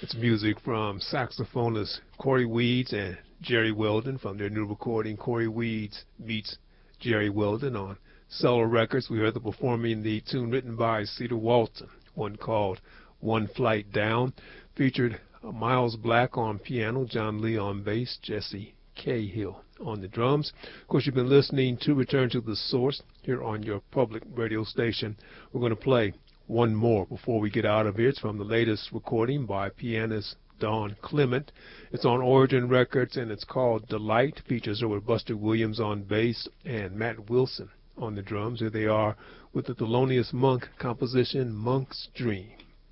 It's music from saxophonists Corey Weeds and Jerry Weldon from their new recording, Corey Weeds Meets Jerry Weldon, on Cellar Records. We heard them performing the tune written by Cedar Walton, one called One Flight Down. Featured Miles Black on piano, John Lee on bass, Jesse Cahill on the drums. Of course, you've been listening to Return to the Source here on your public radio station. We're going to play one more before we get out of here. It's from the latest recording by pianist Don Clement. It's on Origin Records, and it's called Delight. Features over Buster Williams on bass and Matt Wilson on the drums. Here they are with the Thelonious Monk composition, Monk's Dream.